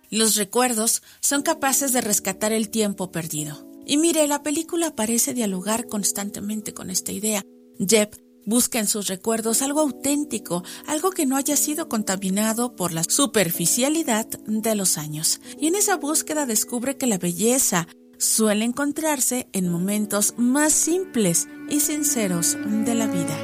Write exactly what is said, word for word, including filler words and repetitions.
Los recuerdos son capaces de rescatar el tiempo perdido. Y mire, la película parece dialogar constantemente con esta idea. Jeb busca en sus recuerdos algo auténtico, algo que no haya sido contaminado por la superficialidad de los años. Y en esa búsqueda descubre que la belleza suele encontrarse en momentos más simples y sinceros de la vida.